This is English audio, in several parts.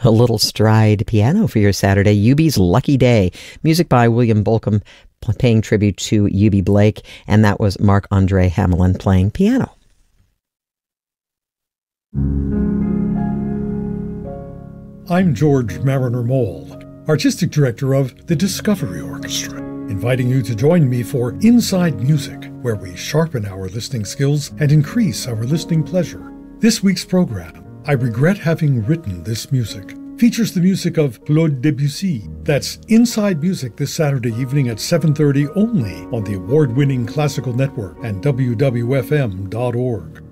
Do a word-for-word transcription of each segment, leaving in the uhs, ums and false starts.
A little stride piano for your Saturday. Yubi's Lucky Day. Music by William Bolcom, paying tribute to Yubi Blake. And that was Marc-Andre Hamelin playing piano. I'm George Mariner Mole, Artistic Director of the Discovery Orchestra, inviting you to join me for Inside Music, where we sharpen our listening skills and increase our listening pleasure. This week's program, I Regret Having Written This Music, features the music of Claude Debussy. That's Inside Music this Saturday evening at seven thirty only on the award-winning Classical Network and W W F M dot org.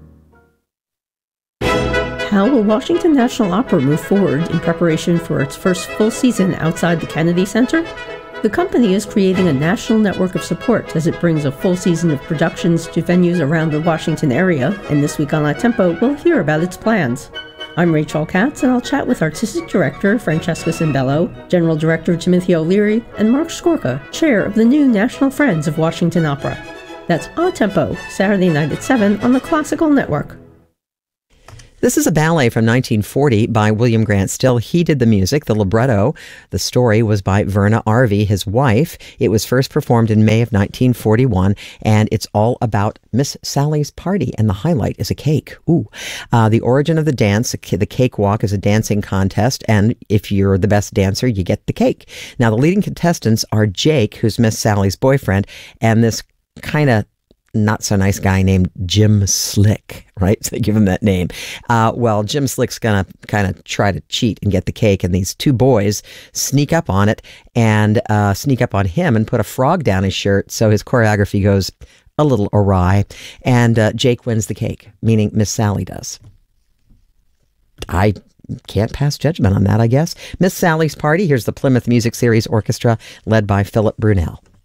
How will Washington National Opera move forward in preparation for its first full season outside the Kennedy Center? The company is creating a national network of support as it brings a full season of productions to venues around the Washington area, and this week on La Tempo, we'll hear about its plans. I'm Rachel Katz, and I'll chat with Artistic Director Francesca Cimbello, General Director Timothy O'Leary, and Mark Skorka, Chair of the new National Friends of Washington Opera. That's La Tempo, Saturday night at seven on the Classical Network. This is a ballet from nineteen forty by William Grant Still. He did the music, the libretto. The story was by Verna Arvey, his wife. It was first performed in May of nineteen forty-one, and it's all about Miss Sally's party, and the highlight is a cake. Ooh. Uh, the origin of the dance, the cakewalk, is a dancing contest, and if you're the best dancer, you get the cake. Now, the leading contestants are Jake, who's Miss Sally's boyfriend, and this kind of not so nice guy named Jim Slick, right? So they give him that name. Uh, well, Jim Slick's gonna kind of try to cheat and get the cake, and these two boys sneak up on it and uh, sneak up on him and put a frog down his shirt, so his choreography goes a little awry, and uh, Jake wins the cake, meaning Miss Sally does. I can't pass judgment on that, I guess. Miss Sally's Party, here's the Plymouth Music Series Orchestra, led by Philip Brunel.